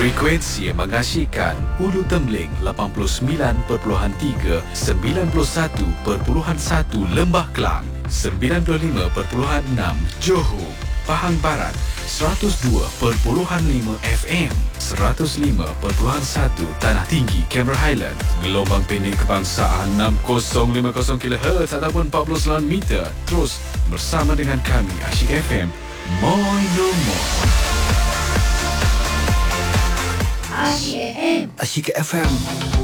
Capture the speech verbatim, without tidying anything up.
Frekuensi yang mengasyikkan Hulu Tembling lapan puluh sembilan perpuluhan tiga, sembilan puluh satu perpuluhan satu Lembah Kelang, sembilan puluh lima perpuluhan enam Johor, Pahang Barat, seratus dua perpuluhan lima F M, seratus lima perpuluhan satu Tanah Tinggi, Cameron Highland, gelombang pendek kebangsaan enam kosong lima kosong kilohertz ataupun empat puluh sembilan meter. Terus bersama dengan kami Asyik F M, Moi No More. Asyik F M. Asyik F M.